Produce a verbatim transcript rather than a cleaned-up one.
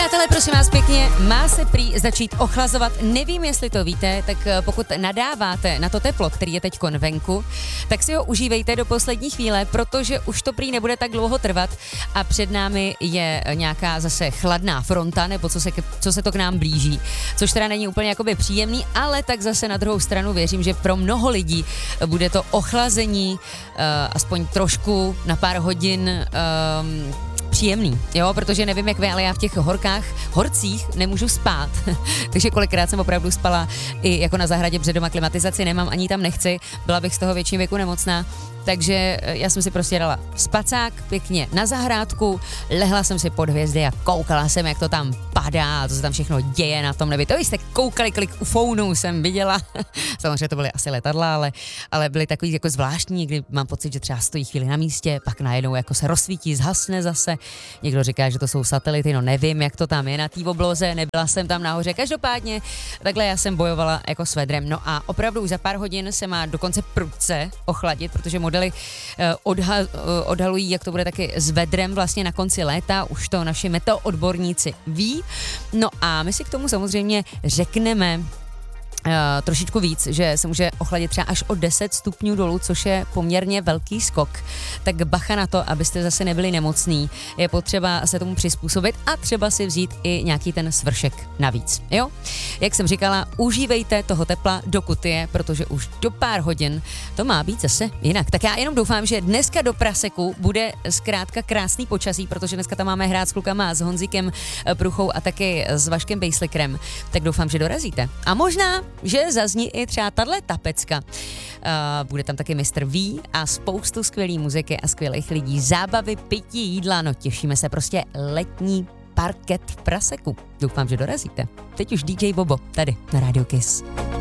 Přátelé, prosím vás pěkně, má se prý začít ochlazovat. Nevím, jestli to víte, tak pokud nadáváte na to teplo, který je teď venku, tak si ho užívejte do poslední chvíle, protože už to prý nebude tak dlouho trvat a před námi je nějaká zase chladná fronta, nebo co se, co se to k nám blíží, což teda není úplně jakoby příjemný, ale tak zase na druhou stranu věřím, že pro mnoho lidí bude to ochlazení uh, aspoň trošku na pár hodin um, příjemný, jo, protože nevím, jak vy, ale já v těch horkách, horcích nemůžu spát. Takže kolikrát jsem opravdu spala i jako na zahradě, protože doma klimatizaci nemám, ani tam nechci, byla bych z toho větším věku nemocná. Takže já jsem si prostě dala spacák pěkně na zahrádku, lehla jsem si pod hvězdy a koukala jsem, jak to tam padá, co se tam všechno děje na tom nebi. To jste koukali, kolik ufounů jsem viděla. Samozřejmě to byly asi letadla, ale, ale byly takový jako zvláštní, kdy mám pocit, že třeba stojí chvíli na místě, pak najednou jako se rozsvítí, zhasne zase. Někdo říká, že to jsou satelity, no nevím, jak to tam je na té obloze, nebyla jsem tam nahoře. Každopádně takhle já jsem bojovala jako s vedrem. No a opravdu už za pár hodin se má dokonce prudce ochladit, protože modely odha, odhalují, jak to bude taky s vedrem vlastně na konci léta, už to naši meteoodborníci ví. No a my si k tomu samozřejmě řekneme Uh, trošičku víc, že se může ochladit třeba až o deset stupňů dolů, což je poměrně velký skok. Tak bacha na to, abyste zase nebyli nemocní. Je potřeba se tomu přizpůsobit a třeba si vzít i nějaký ten svršek navíc. Jo? Jak jsem říkala, užívejte toho tepla, dokud je, protože už do pár hodin to má být zase jinak. Tak já jenom doufám, že dneska do Praseku bude zkrátka krásný počasí, protože dneska tam máme hrát s klukama, s Honzíkem Pruchou a taky s Vaškem Bejslikrem. Tak doufám, že dorazíte. A možná že zazní i třeba tato pecka. Uh, bude tam taky mistr V a spoustu skvělý muziky a skvělých lidí. Zábavy, pití, jídla, no těšíme se, prostě letní parket v Praseku. Doufám, že dorazíte. Teď už D J Bobo, tady na Rádiu Kiss.